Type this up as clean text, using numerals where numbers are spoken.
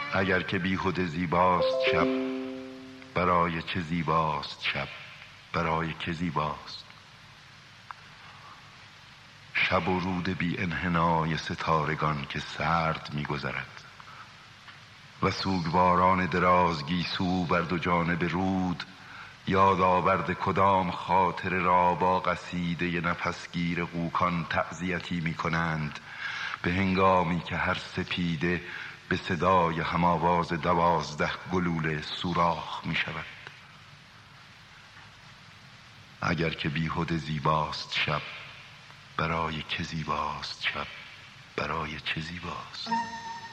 اگر که بیهوده زیباست شب، برای چه زیباست شب، برای که زیباست؟ شب و رود بی انحنای ستارگان که سرد می گذرد و سوگواران دراز گیسو بر دو جانب رود یاد آورد کدام خاطر را با قصیده نفسگیر قوکان تعزیتی می کنند، به هنگامی که هر سپیده به صدای هماواز 12 گلوله سوراخ می شود. اگر که بیهوده زیباست شب، برای که زیباست شب، برای چه زیباست؟